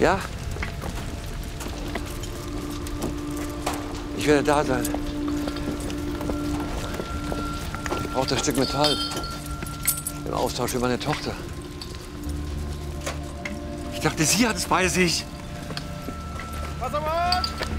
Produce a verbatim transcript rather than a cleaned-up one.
Ja? Ich werde da sein. Ich brauche das Stück Metall. Im Austausch für meine Tochter. Ich dachte, sie hat es bei sich. Wassermann!